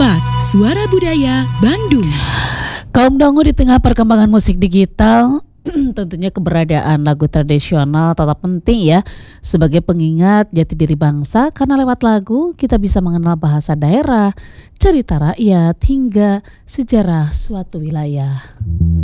Suara Budaya Bandung. Kaum dangu di tengah perkembangan musik digital, tentunya keberadaan lagu tradisional tetap penting ya, sebagai pengingat jati diri bangsa, karena lewat lagu kita bisa mengenal bahasa daerah, cerita rakyat, hingga sejarah suatu wilayah.